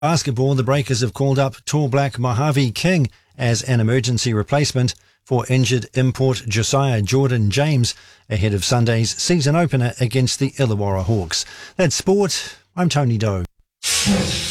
Basketball, the Breakers have called up Tall Black Mojave King as an emergency replacement for injured import Josiah Jordan James ahead of Sunday's season opener against the Illawarra Hawks. That's sport. I'm Tony Doe.